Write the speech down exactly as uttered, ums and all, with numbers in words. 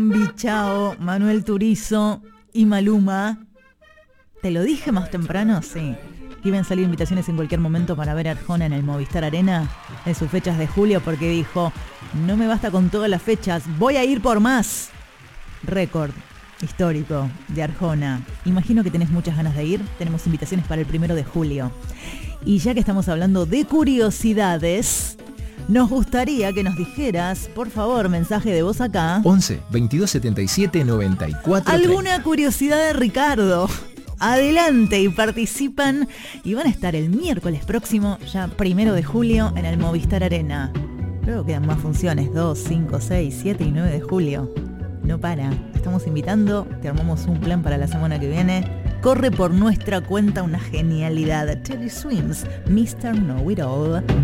Bichao, Manuel Turizo y Maluma. ¿Te lo dije más temprano? Sí. Que iban a salir invitaciones en cualquier momento para ver a Arjona en el Movistar Arena en sus fechas de julio, porque dijo, no me basta con todas las fechas, voy a ir por más. Récord histórico de Arjona. Imagino que tenés muchas ganas de ir. Tenemos invitaciones para el primero de julio. Y ya que estamos hablando de curiosidades, nos gustaría que nos dijeras, por favor, mensaje de voz acá. once, veintidós setenta y siete, noventa y cuatro. ¿Alguna curiosidad de Ricardo? Adelante y participan. Y van a estar el miércoles próximo, ya primero de julio, en el Movistar Arena. Luego quedan más funciones, dos, cinco, seis, siete y nueve de julio. No para, estamos invitando, te armamos un plan para la semana que viene. Corre por nuestra cuenta una genialidad. Teddy Swims, mister Know It All.